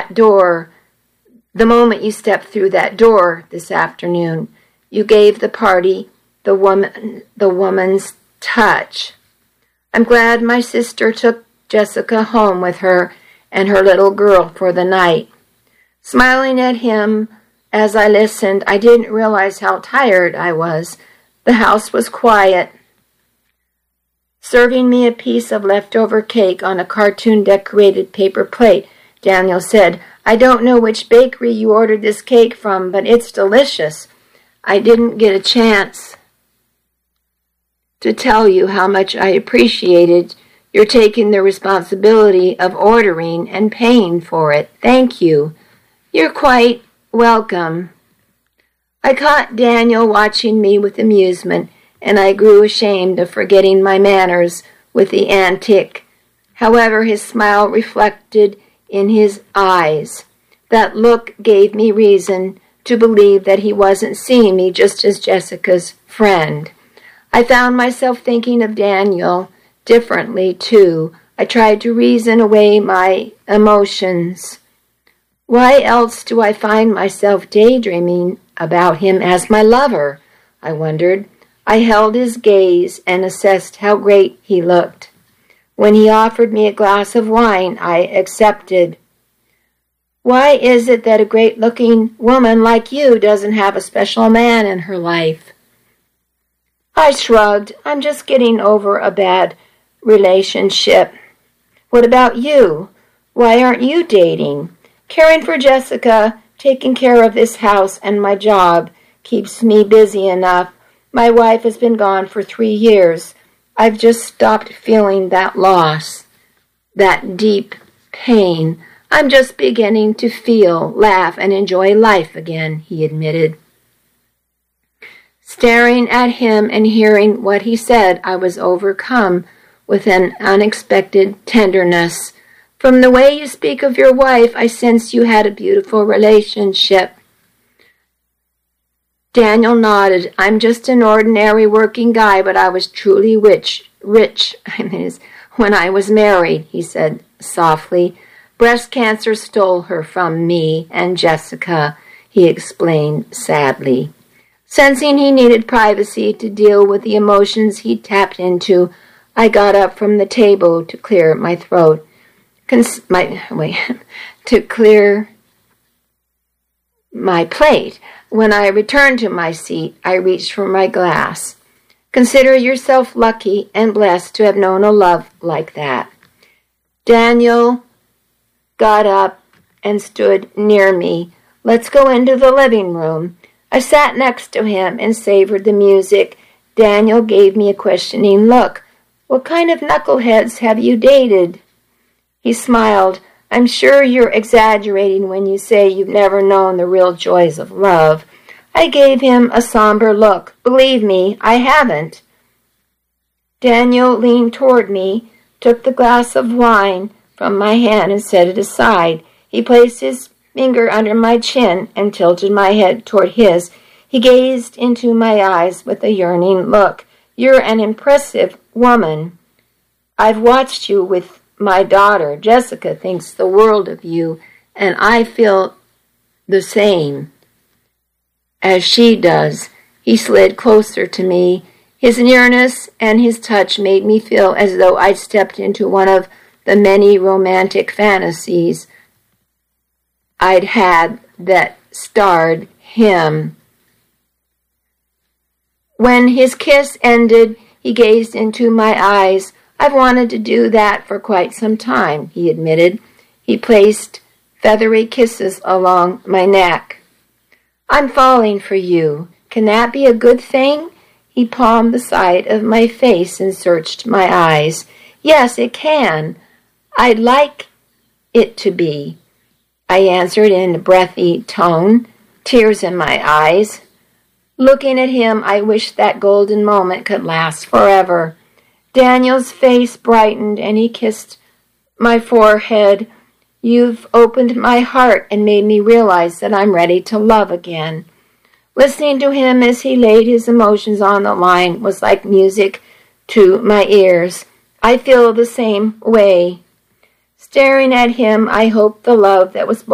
that door, the moment you stepped through that door this afternoon. You gave the party the woman's touch. I'm glad my sister took Jessica home with her and her little girl for the night. Smiling at him as I listened, I didn't realize how tired I was. The house was quiet. Serving me a piece of leftover cake on a cartoon-decorated paper plate, Daniel said, I don't know which bakery you ordered this cake from, but it's delicious. I didn't get a chance to tell you how much I appreciated your taking the responsibility of ordering and paying for it. Thank you. You're quite welcome. I caught Daniel watching me with amusement, and I grew ashamed of forgetting my manners with the antic. However, his smile reflected in his eyes. That look gave me reason to believe that he wasn't seeing me just as Jessica's friend. I found myself thinking of Daniel differently, too. I tried to reason away my emotions. Why else do I find myself daydreaming about him as my lover? I wondered. I held his gaze and assessed how great he looked. When he offered me a glass of wine, I accepted. Why is it that a great-looking woman like you doesn't have a special man in her life? I shrugged. I'm just getting over a bad relationship. What about you? Why aren't you dating? Caring for Jessica, taking care of this house and my job keeps me busy enough. My wife has been gone for 3 years. I've just stopped feeling that loss, that deep pain. I'm just beginning to feel, laugh, and enjoy life again, he admitted. Staring at him and hearing what he said, I was overcome with an unexpected tenderness. From the way you speak of your wife, I sense you had a beautiful relationship. Daniel nodded. I'm just an ordinary working guy, but I was truly rich when I was married, he said softly. Breast cancer stole her from me and Jessica, he explained sadly. Sensing he needed privacy to deal with the emotions he tapped into, I got up from the table to clear my throat. To clear my plate. When I returned to my seat, I reached for my glass. Consider yourself lucky and blessed to have known a love like that. Daniel got up and stood near me. Let's go into the living room. I sat next to him and savored the music. Daniel gave me a questioning look. What kind of knuckleheads have you dated? He smiled. I'm sure you're exaggerating when you say you've never known the real joys of love. I gave him a somber look. Believe me, I haven't. Daniel leaned toward me, took the glass of wine from my hand and set it aside. He placed his finger under my chin and tilted my head toward his. He gazed into my eyes with a yearning look. You're an impressive woman. I've watched you with my daughter. Jessica thinks the world of you, and I feel the same as she does. He slid closer to me. His nearness and his touch made me feel as though I'd stepped into one of the many romantic fantasies I'd had that starred him. When his kiss ended, he gazed into my eyes. I've wanted to do that for quite some time, he admitted. He placed feathery kisses along my neck. I'm falling for you. Can that be a good thing? He palmed the side of my face and searched my eyes. Yes, it can. I'd like it to be, I answered in a breathy tone, tears in my eyes. Looking at him, I wished that golden moment could last forever. Daniel's face brightened and he kissed my forehead. You've opened my heart and made me realize that I'm ready to love again. Listening to him as he laid his emotions on the line was like music to my ears. I feel the same way. Staring at him, I hoped the love that was